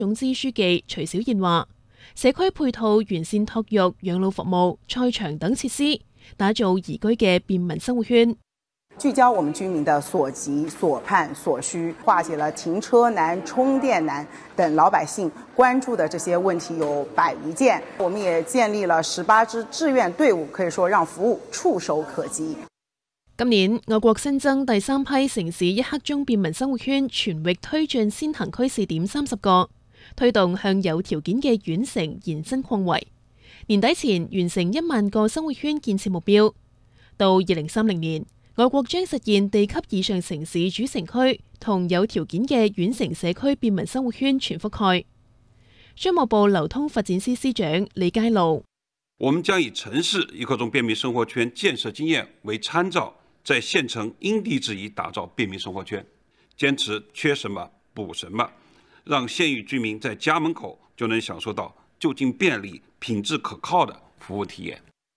總支書記徐小燕話：社區配套完善托育、養老服務、賽場等設施，打造宜居嘅便民生活圈。 聚焦我們居民的所急、所盼、所需，化解了停車難、充電難等老百姓關注的這些問題有100餘件。我們也建立了18支志願隊伍，可以說讓服務觸手可及。 今年我國新增第3批城市一刻鐘便民生活圈全域推進先行區試點30個，推動向有條件嘅縣城延伸擴圍。年底前完成1萬個生活圈建設目標，到2030年。我國將實現地級以上城市主城區同有條件嘅縣城社區便民生活圈全覆蓋。商務部流通發展司司長李佳璐： 我們將以城市一刻鐘便民生活圈建設經驗為參照，在縣城因地制宜打造便民生活圈，堅持缺什麼補什麼，讓縣域居民在家門口就能享受到就近便利、品質可靠的服務體驗。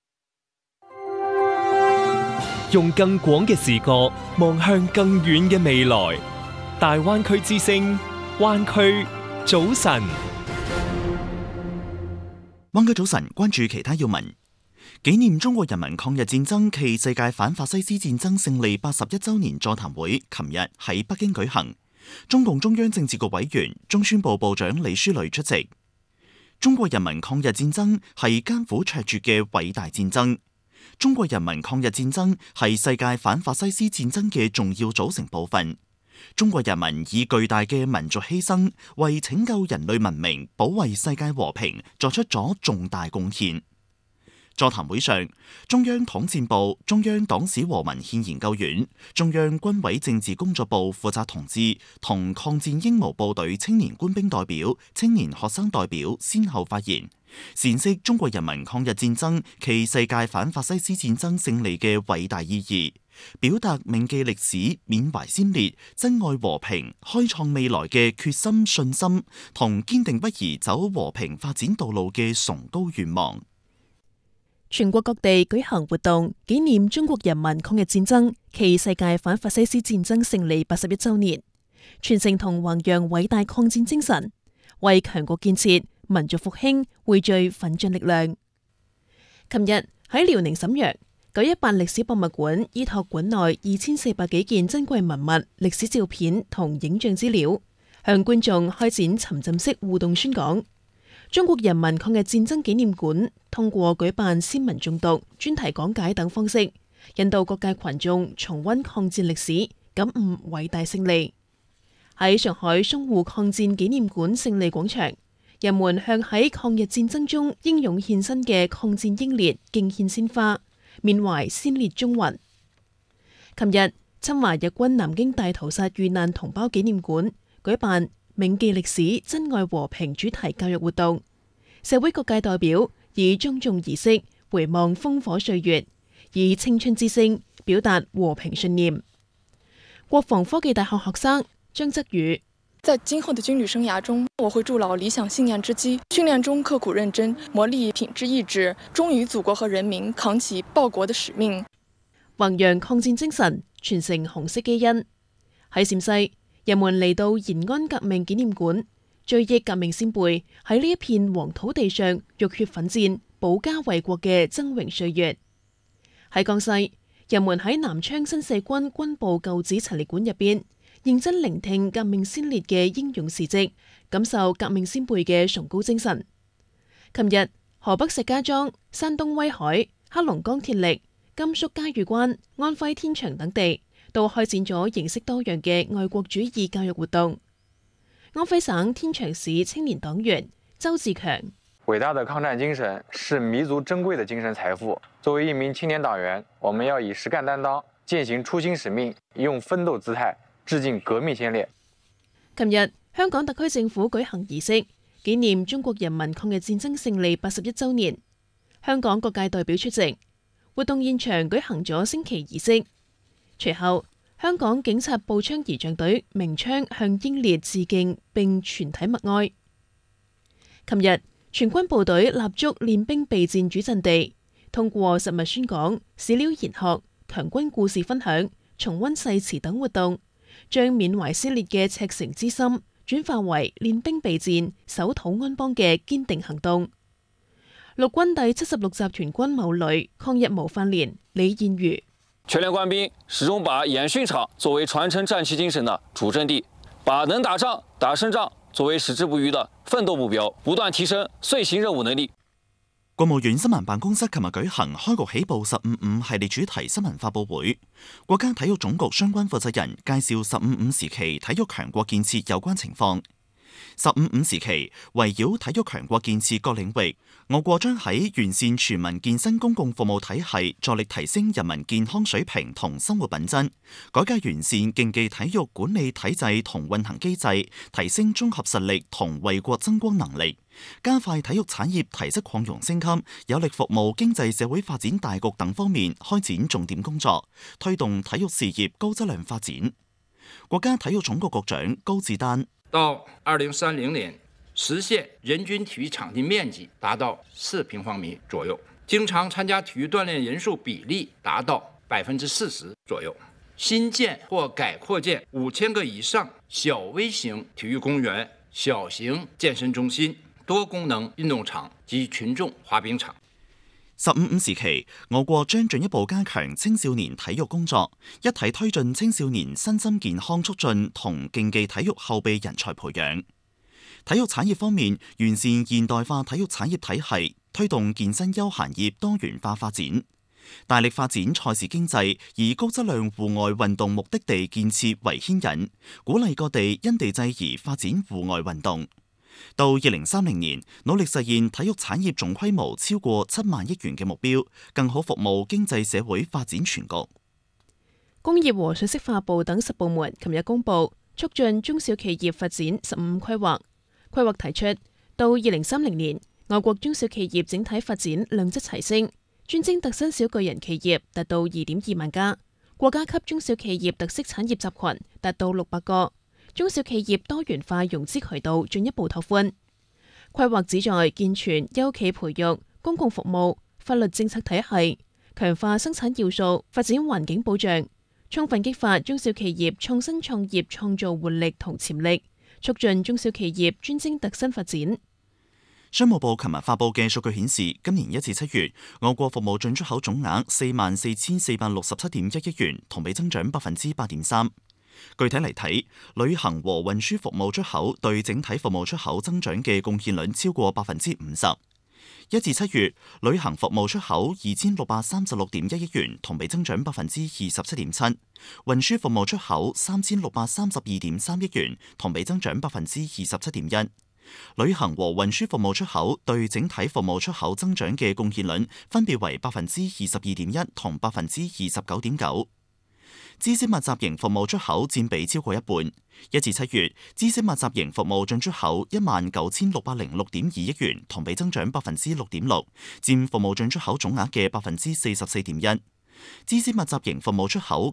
用更廣嘅視角望向更遠嘅未來，大灣區之聲，灣區早晨。 灣區早晨，關注其他要聞。紀念中國人民抗日戰爭暨世界反法西斯戰爭勝利81週年座談會，琴日喺北京舉行。中共中央政治局委員、中宣部部長李書蕾出席。中國人民抗日戰爭係艱苦卓絕嘅偉大戰爭。中國人民抗日戰爭係世界反法西斯戰爭嘅重要組成部分。中國人民以巨大嘅民族犧牲，為拯救人類文明、保衛世界和平作出咗重大貢獻。座談會上，中央統戰部、中央黨史和文獻研究院、中央軍委政治工作部負責同志同抗戰英模部隊青年官兵代表、青年學生代表先後發言，闡釋中國人民抗日戰爭暨世界反法西斯戰爭勝利嘅偉大意義，表達銘記歷史、緬懷先烈、珍愛和平、開創未來嘅決心、信心同堅定不移走和平發展道路嘅崇高願望。 全國各地舉行活動，紀念中國人民抗日戰爭暨世界反法西斯戰爭勝利81週年，傳承同弘揚偉大抗戰精神，為強國建設、民族復興匯聚奮進力量。琴日喺遼寧瀋陽918歷史博物館，依託館內2400幾件珍貴文物、歷史照片同影像資料，向觀眾開展沉浸式互動宣講。中國人民抗日戰爭紀念館通過舉辦先文誦讀、專題講解等方式，引導各界群眾重溫抗戰歷史，感悟偉大勝利。喺上海淞滬抗戰紀念館勝利廣場，人們向喺抗日戰爭中英勇獻身嘅抗戰英烈敬獻鮮花，緬懷先烈忠魂。琴日，侵華日軍南京大屠殺遇難同胞紀念館舉辦銘記歷史、珍愛和平主題教育活動，社會各界代表以莊重儀式回望烽火歲月，以青春之聲表達和平信念。國防科技大學學生張則宇： 在今後的軍旅生涯中，我會築牢理想信念之基，訓練中刻苦認真，磨礪品質意志，忠於祖國和人民，扛起報國的使命， 弘揚抗戰精神，傳承紅色基因。喺陝西，人們嚟到延安革命紀念館，追憶革命先輩喺呢一片黃土地上浴血奮戰、保家衛國嘅崢嶸歲月。喺江西，人們喺南昌新四軍軍部舊址陳列館入邊，認真聆聽革命先烈嘅英勇事蹟，感受革命先輩嘅崇高精神。琴日，河北石家莊、山東威海、黑龍江鐵力、甘肅嘉峪關、安徽天長等地都開展咗形式多樣嘅愛國主義教育活動。安徽省天長市青年黨員周志強： 偉大的抗戰精神是彌足珍貴的精神財富。作為一名青年黨員，我們要以實幹擔當，踐行初心使命，用奮鬥姿態致敬革命先烈。 琴日，香港特區政府舉行儀式，紀念中國人民抗日戰爭勝利81週年。香港各界代表出席，活動現場舉行咗升旗儀式。隨後，香港警察步槍儀仗隊鳴槍向英烈致敬並全體默哀。琴日，全軍部隊立足練兵備戰主陣地，通過實物宣講、史料研學、強軍故事分享、重溫誓詞等活動，將緬懷先烈嘅赤誠之心轉化為練兵備戰、守土安邦嘅堅定行動。陸軍第76集團軍某旅抗日模範連李彥如： 全連官兵始終把演訓場作為傳承戰旗精神的主陣地，把能打仗、打勝仗作為矢志不渝的奮鬥目標，不斷提升遂行任務能力。 國務院新聞辦公室琴日舉行開局起步15.5系列主題新聞發佈會，國家體育總局相關負責人介紹15.5時期體育強國建設有關情況。15.5時期圍繞體育強國建設各領域，我國將喺完善全民健身公共服務體系，助力提升人民健康水平同生活品質，改革完善競技體育管理體制同運行機制，提升綜合實力同為國爭光能力，加快體育產業提質擴容升級，有力服務經濟社會發展大局等方面開展重點工作，推動體育事業高質量發展。國家體育總局局長高志丹： 到2030年，實現人均體育場地面積達到4平方米左右，經常參加體育鍛煉人數比例達到40%左右，新建或改擴建5000個以上小微型體育公園、小型健身中心、多功能運動場及群眾滑冰場。 15.5時期，我國將進一步加強青少年體育工作，一體推進青少年身心健康促進同競技體育後備人才培養。體育產業方面，完善現代化體育產業體系，推動健身休閒業多元化發展，大力發展賽事經濟，以高質量戶外運動目的地建設為牽引，鼓勵各地因地制宜發展戶外運動。到2030年，努力實現體育產業總規模超過7萬億元嘅目標，更好服務經濟社會發展全局。 工業和信息化部等10部門琴日公布促進中小企業發展15規劃。規劃提出，到2030年，我國中小企業整體發展量質齊升，專精特新小巨人企業達到2.2萬家，國家級中小企業特色產業集群達到600個。中小企業多元化融資渠道進一步拓寬。規劃旨在健全優企培育、公共服務、法律政策體系，強化生產要素、發展環境保障，充分激發中小企業創新創業創造活力同潛力，促進中小企業專精特新發展。 商務部琴日發布嘅數據顯示，今年1至7月，我國服務進出口總額44,467.1億元，同比增長8.3%。具體嚟睇，旅行和運輸服務出口對整體服務出口增長嘅貢獻率超過50%。1至7月，旅行服務出口2,636.1億元，同比增長27.7%；運輸服務出口3,632.3億元，同比增長27.1%。旅行和運輸服務出口對整體服務出口增長嘅貢獻率分別為22.1%同29.9%。知識密集型服務出口佔比超過一半。1至7月，知識密集型服務進出口19,606.2億元，同比增長6.6%，佔服務進出口總額嘅44.1%。知識密集型服務出口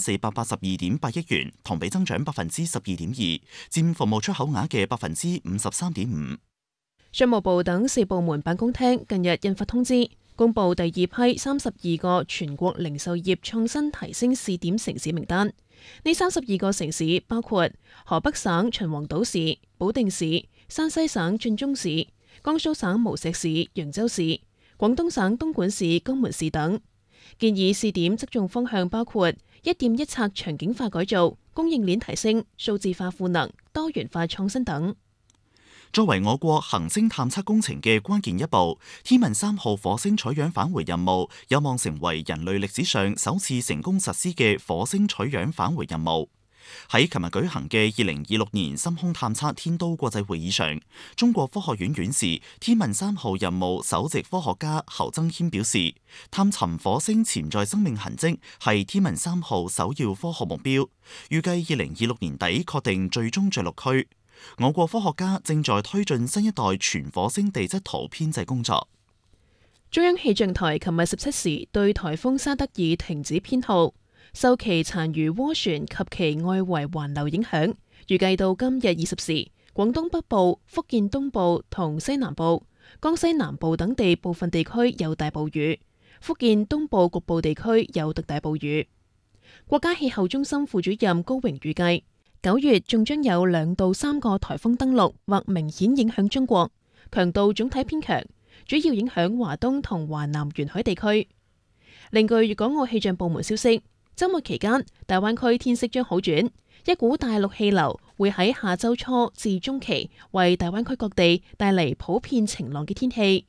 9,482.8億元，同比增長12.2%，佔服務出口額嘅53.5%。 商務部等4部門辦公廳近日印發通知，公布第2批32個全國零售業創新提升試點城市名單。呢32個城市包括河北省秦皇島市、保定市、山西省晉中市、江蘇省無錫市、揚州市、廣東省東莞市、江門市等。建議試點側重方向包括一店一策場景化改造、供應鏈提升、數字化賦能、多元化創新等。 作為我國行星探測工程嘅關鍵一步，天問3號火星採樣返回任務有望成為人類歷史上首次成功實施嘅火星採樣返回任務。喺琴日舉行嘅2026年深空探測天都國際會議上，中國科學院院士、天問3號任務首席科學家侯增謙表示，探尋火星潛在生命痕跡係天問3號首要科學目標，預計2026年底確定最終着陸區。我國科學家正在推進新一代全火星地質圖編製工作。 中央氣象台琴日17時對颱風沙德爾停止編號，受其殘餘渦旋及其外圍環流影響，預計到今日20時，廣東北部、福建東部同西南部、江西南部等地部分地區有大暴雨，福建東部局部地區有特大暴雨。國家氣候中心副主任高榮預計， 9月仲將有2到3個颱風登陸或明顯影響中國，強度總體偏強，主要影響華東同華南沿海地區。另據粵港澳氣象部門消息，週末期間大灣區天色將好轉，一股大陸氣流會喺下週初至中期為大灣區各地帶嚟普遍晴朗嘅天氣。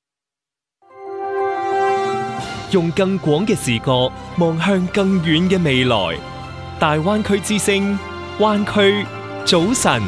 用更廣嘅視角望向更遠嘅未來，大灣區之聲，灣區早晨。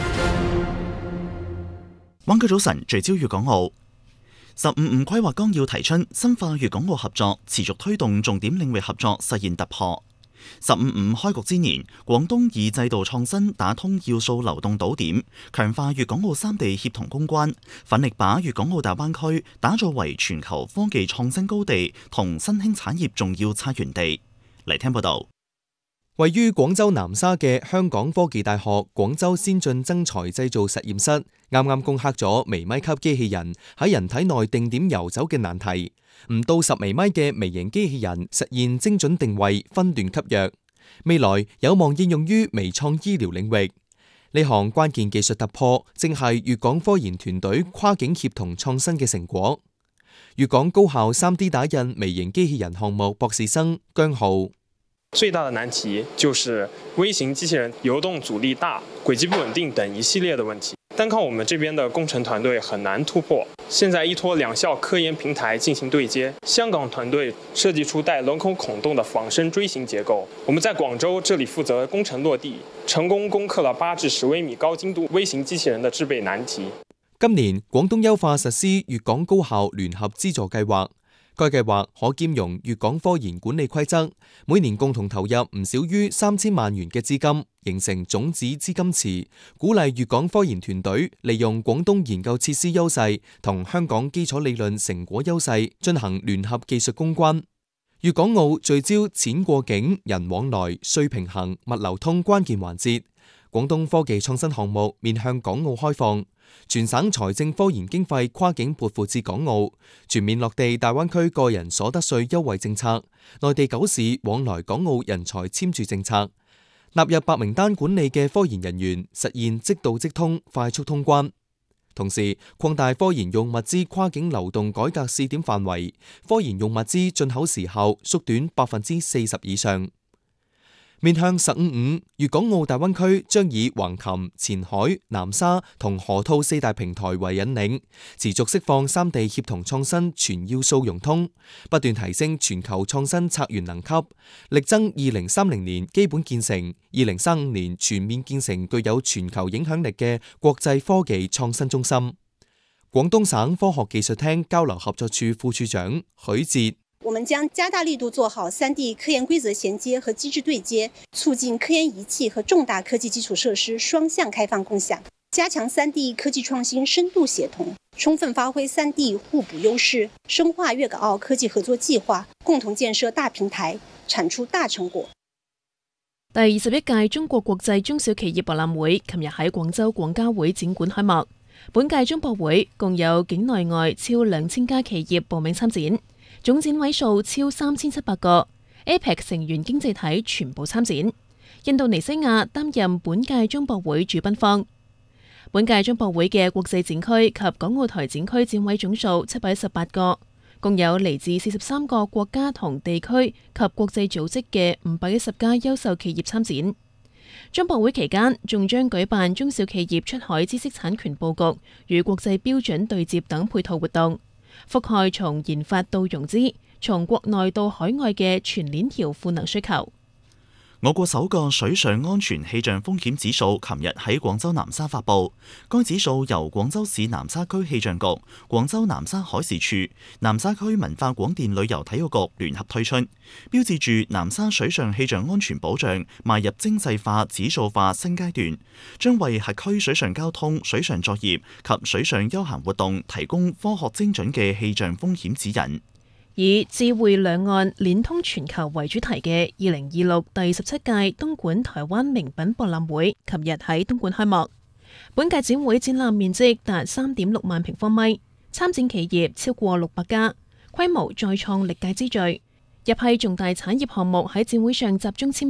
灣區早晨聚焦粵港澳。15五規劃綱要提出深化粵港澳合作，持續推動重點領域合作實現突破。15五開局之年，廣東以制度創新打通要素流動島點，強化粵港澳3地協同攻關，奮力把粵港澳大灣區打造為全球科技創新高地同新興產業重要策源地。嚟聽報道。 位於廣州南沙嘅香港科技大學廣州先進增材製造實驗室，啱啱攻克咗微米級機器人喺人體內定點游走嘅難題，唔到10微米嘅微型機器人實現精準定位、分段吸藥，未來有望應用於微創醫療領域。呢項關鍵技術突破，正係粵港科研團隊跨境協同創新嘅成果。粵港高校 3D 打印微型機器人項目博士生姜浩。 最大的難題就是微型機器人游動阻力大、軌跡不穩定等一系列的問題，單靠我們這邊的工程團隊很難突破。現在依託兩校科研平台進行對接，香港團隊設計出帶輪口孔洞的仿生錐形結構，我們在廣州這裡負責工程落地，成功攻克了8至10微米高精度微型機器人的製備難題。 今年廣東優化實施粵港高校聯合資助計劃。該計劃可兼容粵港科研管理規則，每年共同投入唔少於3000萬元嘅資金，形成種子資金池，鼓勵粵港科研團隊利用廣東研究設施優勢同香港基礎理論成果優勢進行聯合技術攻關。粵港澳聚焦錢過境、人往來、稅平衡、物流通關鍵環節，廣東科技創新項目面向港澳開放。全省財政科研經費跨境撥付至港澳，全面落地大灣區個人所得稅優惠政策，內地9市往來港澳人才簽注政策，納入白名單管理嘅科研人員實現即到即通、快速通關。同時擴大科研用物資跨境流動改革試點範圍，科研用物資進口時效縮短40%以上。面向15五，粵港澳大灣區將以橫琴、前海、南沙同河套4大平台為引領，持續釋放3地協同創新全要素融通，不斷提升全球創新策源能級，力爭2030年基本建成，2035年全面建成具有全球影響力嘅國際科技創新中心。廣東省科學技術廳交流合作處副處長許哲。 我們將加大力度做好3D科研規則銜接和機制對接，促進科研儀器和重大科技基礎設施雙向開放共享，加強3D科技創新深度協同，充分發揮3D互補優勢，深化粵港澳科技合作計劃，共同建設大平台，產出大成果。 第21屆中國國際中小企業博覽會琴日喺廣州廣交會展館開幕。本屆中博會共有境內外超2000家企業報名參展。總展位數超3700個 ，APEC 成員經濟體全部參展。印度尼西亞擔任本屆中博會主賓方。本屆中博會嘅國際展區及港澳台展區展位總數718個，共有嚟自43個國家同地區及國際組織嘅510家優秀企業參展。中博會期間仲將舉辦中小企業出海知識產權佈局與國際標準對接等配套活動。覆蓋從研發到融資，從國內到海外嘅全鏈條賦能需求。 我國首個水上安全氣象風險指數琴日喺廣州南沙發布，該指數由廣州市南沙區氣象局、廣州南沙海事處、南沙區文化廣電旅遊體育局聯合推出，標誌住南沙水上氣象安全保障邁入精細化、指數化新階段，將為轄區水上交通、水上作業及水上休閒活動提供科學精準嘅氣象風險指引。 以智慧兩岸連通全球為主題嘅2026第17屆東莞台灣名品博覽會，琴日喺東莞開幕。本屆展會展覽面積達3.6萬平方米，參展企業超過600家，規模再創歷屆之最。一批重大產業項目喺展會上集中簽約，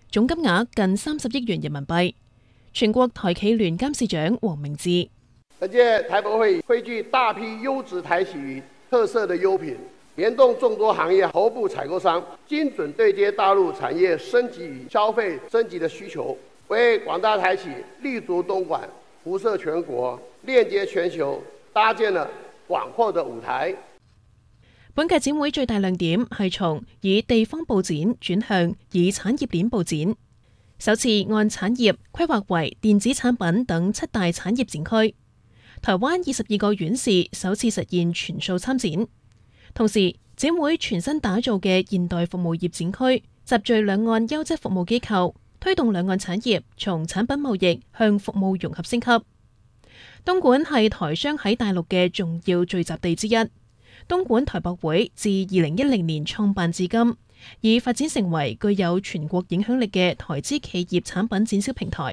總金額近30億元人民幣。全國台企聯監事長黃明志： 本屆台博會匯聚大批優質台企與特色的優品，聯動眾多行業頭部採購商，精準對接大陸產業升級與消費升級的需求，為廣大台企立足東莞、輻射全國、鏈接全球搭建了廣闊的舞台。 本屆展會最大亮點係從以地方佈展轉向以產業鏈佈展，首次按產業規劃為電子產品等7大產業展區。台灣22個縣市首次實現全數參展。同時，展會全新打造嘅現代服務業展區，集聚兩岸優質服務機構，推動兩岸產業從產品貿易向服務融合升級。東莞係台商喺大陸嘅重要聚集地之一。東莞台博會自2010年創辦至今，已發展成為具有全國影響力嘅台資企業產品展銷平台。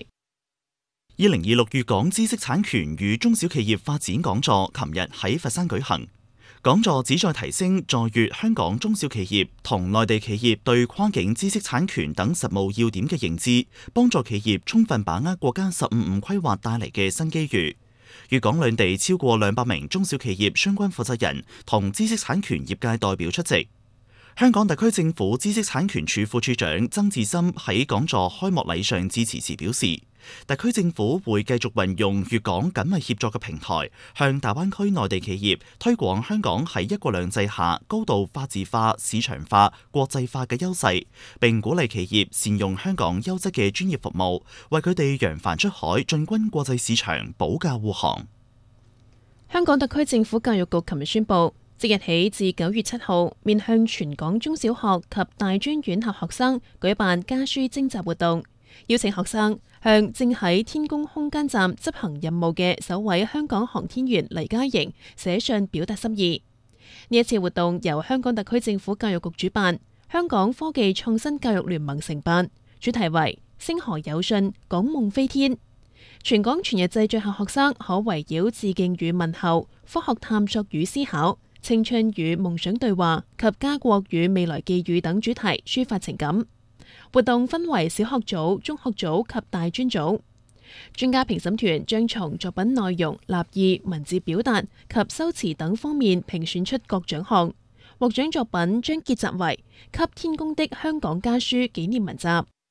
2026粵港知識產權與中小企業發展講座琴日喺佛山舉行。講座旨在提升在粵香港中小企業同內地企業對跨境知識產權等實務要點嘅認知，幫助企業充分把握國家15五規劃帶嚟嘅新機遇。粵港兩地超過200名中小企業相關負責人同知識產權業界代表出席。香港特區政府知識產權處副處長曾志森喺講座開幕禮上致辭時表示，特區政府會繼續運用粵港緊密協作嘅平台，向大灣區內地企業推廣香港喺一國兩制下高度法治化、市場化、國際化嘅優勢，並鼓勵企業善用香港優質嘅專業服務，為佢哋揚帆出海、進軍國際市場保駕護航。 香港特區政府教育局琴日宣布，即日起至9月7號，面向全港中小學及大專院校學生舉辦家書徵集活動，邀請學生向正喺天宮空間站執行任務嘅首位香港航天員黎嘉瑩寫信表達心意。呢一次活動由香港特區政府教育局主辦，香港科技創新教育聯盟承辦，主題為星河有信，港夢飛天。全港全日制在校學生可圍繞致敬與問候、科學探索與思考、青春與夢想對話及家國與未來寄語等主題抒發情感。活動分為小學組、中學組及大專組。專家評審團將從作品內容、立意、文字表達及修辭等方面評選出各獎項。獲獎作品將結集為《給天宮的香港家書》紀念文集。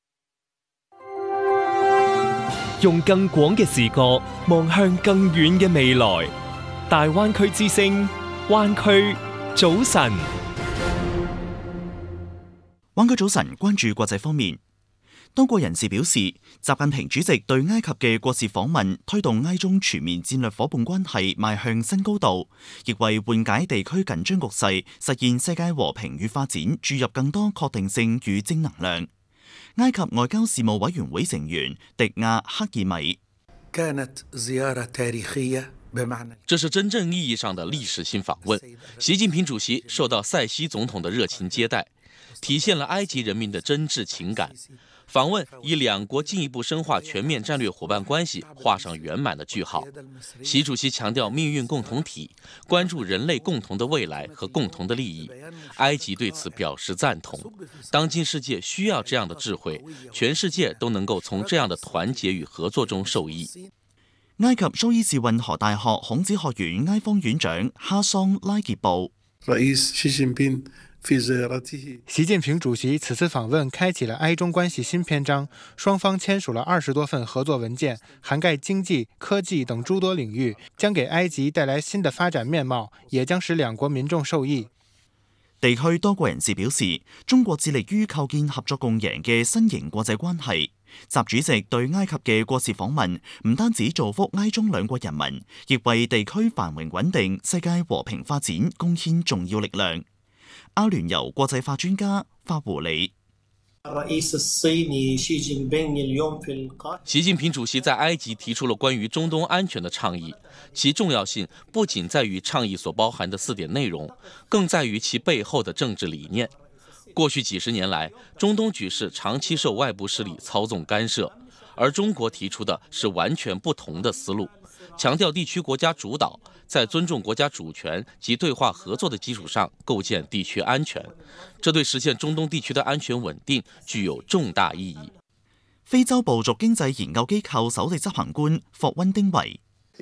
用更廣嘅視角望向更遠嘅未來。大灣區之聲，灣區早晨。 灣區早晨關注國際方面，多國人士表示，習近平主席對埃及嘅國事訪問，推動埃中全面戰略夥伴關係邁向新高度，亦為緩解地區緊張局勢、實現世界和平與發展注入更多確定性與正能量。埃及外交事務委員會成員迪亞克爾米： 這是真正意義上的歷史性訪問。習近平主席受到塞西總統的熱情接待，體現了埃及人民的真摯情感。訪問以兩國進一步深化全面戰略夥伴關係畫上圓滿的句號。習主席強調命運共同體，關注人類共同的未來和共同的利益。埃及對此表示贊同。當今世界需要這樣的智慧，全世界都能夠從這樣的團結與合作中受益。 埃及蘇伊士運河大學孔子學院埃方院長哈桑拉傑布： 習近平主席此次訪問開啟了埃中關係新篇章，雙方簽署了20多份合作文件，涵蓋經濟、科技等諸多領域，將給埃及帶來新的發展面貌，也將使兩國民眾受益。 地區多國人士表示，中國致力於構建合作共贏嘅新型國際關係。習主席對埃及嘅國事訪問，唔單止造福埃中兩國人民，亦為地區繁榮穩定、世界和平發展貢獻重要力量。阿聯酋國際法專家法胡里： 習近平主席在埃及提出了關於中東安全的倡議，其重要性不僅在於倡議所包含的4點內容，更在於其背後的政治理念。過去幾十年來，中東局勢長期受外部勢力操縱干涉，而中國提出的是完全不同的思路，強調地區國家主導，在尊重國家主權及對話合作的基礎上構建地區安全，這對實現中東地區的安全穩定具有重大意義。 非洲部族經濟研究機構首席執行官霍溫丁維。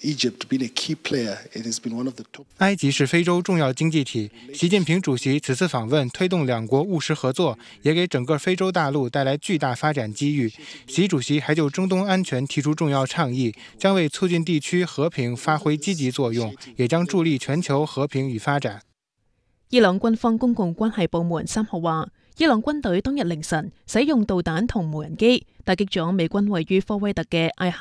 埃及是非洲重要經濟體，習近平主席此次訪問推動兩國務實合作，也給整個非洲大陸帶來巨大發展機遇。習主席還就中東安全提出重要倡議，將為促進地區和平發揮積極作用，也將助力全球和平與發展。 伊朗軍方公共關係部門3號話，伊朗軍隊當日凌晨使用導彈同無人機打擊咗美軍位於科威特嘅艾哈